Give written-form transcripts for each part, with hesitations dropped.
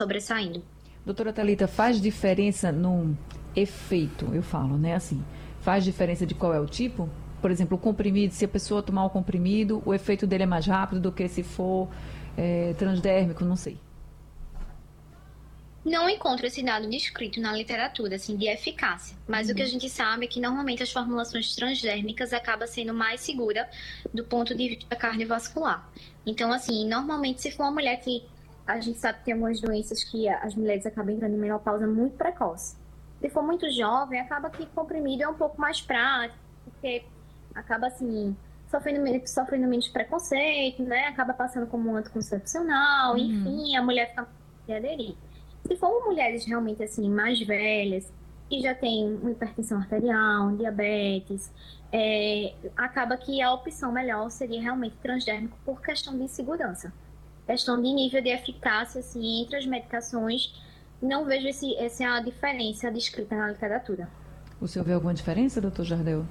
sobressaindo. Doutora Thalita, faz diferença no efeito, eu falo, né? Assim, faz diferença de qual é o tipo? Por exemplo, o comprimido, se a pessoa tomar o comprimido, o efeito dele é mais rápido do que se for transdérmico, não sei. Não encontro esse dado descrito na literatura, assim, de eficácia. Mas o que a gente sabe é que normalmente as formulações transdérmicas acabam sendo mais segura do ponto de vista cardiovascular. Então, assim, normalmente se for uma mulher que a gente sabe que tem algumas doenças que as mulheres acabam entrando em menopausa muito precoce. Se for muito jovem, acaba que comprimido é um pouco mais prático, porque acaba, assim, sofrendo menos preconceito, né? Acaba passando como um anticoncepcional, enfim, a mulher fica mais aderir. Se for mulheres realmente assim mais velhas, que já têm uma hipertensão arterial, diabetes, acaba que a opção melhor seria realmente transdérmico por questão de segurança. Questão de nível de eficácia assim, entre as medicações, não vejo essa diferença descrita na literatura. O senhor vê alguma diferença, doutor Jardel?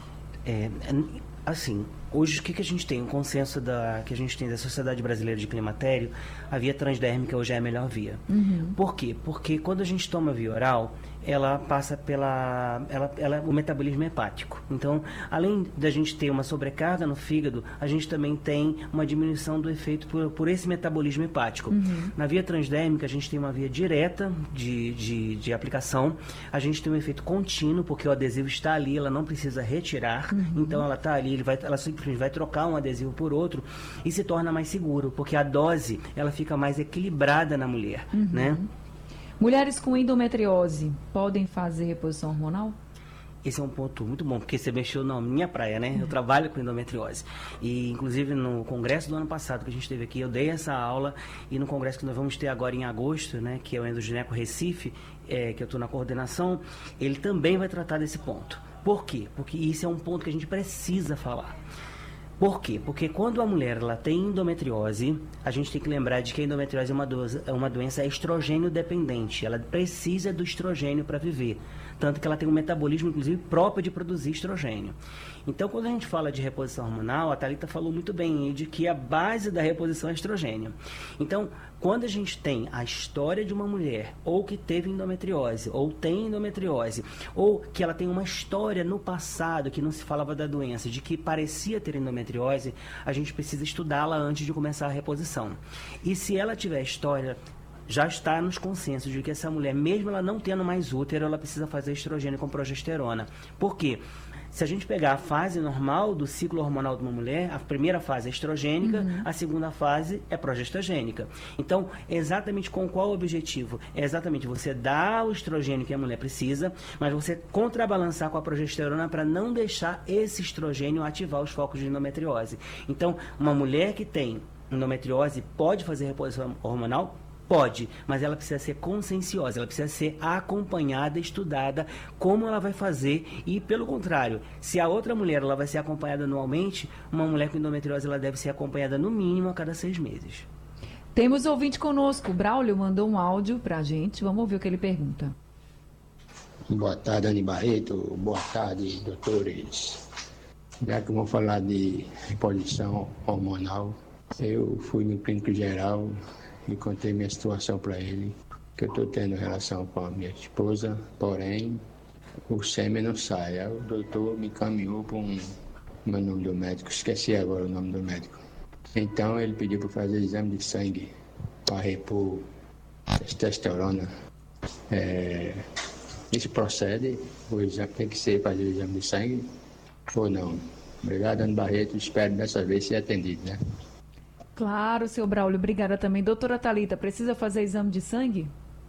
Assim, hoje o que a gente tem? Um consenso que a gente tem da Sociedade Brasileira de Climatério, a via transdérmica hoje é a melhor via. Por quê? Porque quando a gente toma via oral, ela passa o metabolismo hepático. Então, além da gente ter uma sobrecarga no fígado, a gente também tem uma diminuição do efeito por esse metabolismo hepático. Na via transdérmica, a gente tem uma via direta de aplicação, a gente tem um efeito contínuo, porque o adesivo está ali, ela não precisa retirar, então ela está ali, ela simplesmente vai trocar um adesivo por outro e se torna mais seguro, porque a dose ela fica mais equilibrada na mulher, né? Mulheres com endometriose podem fazer reposição hormonal? Esse é um ponto muito bom, porque você mexeu na minha praia, né? Eu trabalho com endometriose. E, inclusive, no congresso do ano passado que a gente teve aqui, eu dei essa aula. E no congresso que nós vamos ter agora em agosto, né? Que é o Endogineco Recife, que eu estou na coordenação, ele também vai tratar desse ponto. Por quê? Porque isso é um ponto que a gente precisa falar. Por quê? Porque quando a mulher ela tem endometriose, a gente tem que lembrar de que a endometriose é uma doença estrogênio dependente. Ela precisa do estrogênio para viver. Tanto que ela tem um metabolismo, inclusive, próprio de produzir estrogênio. Então, quando a gente fala de reposição hormonal, a Thalita falou muito bem de que a base da reposição é estrogênio. Então, quando a gente tem a história de uma mulher, ou que teve endometriose, ou tem endometriose, ou que ela tem uma história no passado, que não se falava da doença, de que parecia ter endometriose, a gente precisa estudá-la antes de começar a reposição. E se ela tiver história, já está nos consensos de que essa mulher, mesmo ela não tendo mais útero, ela precisa fazer estrogênio com progesterona. Por quê? Se a gente pegar a fase normal do ciclo hormonal de uma mulher, a primeira fase é estrogênica, a segunda fase é progestogênica. Então, exatamente com qual objetivo? É exatamente você dar o estrogênio que a mulher precisa, mas você contrabalançar com a progesterona para não deixar esse estrogênio ativar os focos de endometriose. Então, uma mulher que tem endometriose pode fazer reposição hormonal? Pode, mas ela precisa ser conscienciosa, ela precisa ser acompanhada, estudada, como ela vai fazer. E, pelo contrário, se a outra mulher ela vai ser acompanhada anualmente, uma mulher com endometriose ela deve ser acompanhada no mínimo a cada 6 meses. Temos ouvinte conosco. O Braulio mandou um áudio para a gente. Vamos ouvir o que ele pergunta. Boa tarde, Anny Barreto. Boa tarde, doutores. Já que vamos falar de reposição hormonal, eu fui no clínico geral e contei minha situação para ele, que eu estou tendo relação com a minha esposa, porém o sêmen não sai. Aí o doutor me encaminhou para meu nome do médico, esqueci agora o nome do médico. Então ele pediu para fazer exame de sangue para repor testosterona. Isso procede? O exame tem que ser fazer o exame de sangue ou não? Obrigado, Anny Barreto. Espero dessa vez ser atendido, né? Claro, seu Braulio, obrigada também. Doutora Thalita, precisa fazer exame de sangue?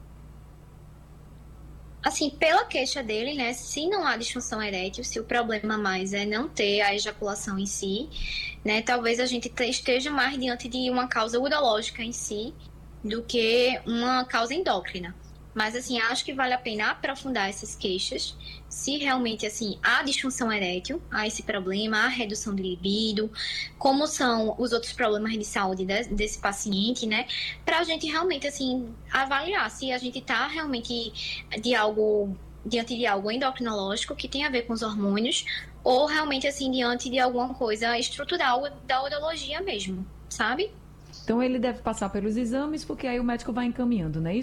Assim, pela queixa dele, né, se não há disfunção erétil, se o problema mais é não ter a ejaculação em si, né, talvez a gente esteja mais diante de uma causa urológica em si do que uma causa endócrina. Mas, assim, acho que vale a pena aprofundar essas queixas, se realmente, assim, há disfunção erétil, há esse problema, há redução de libido, como são os outros problemas de saúde desse paciente, né? Pra gente realmente, assim, avaliar se a gente tá realmente diante de algo endocrinológico que tem a ver com os hormônios, ou realmente, assim, diante de alguma coisa estrutural da urologia mesmo, sabe? Então ele deve passar pelos exames, porque aí o médico vai encaminhando, não é isso?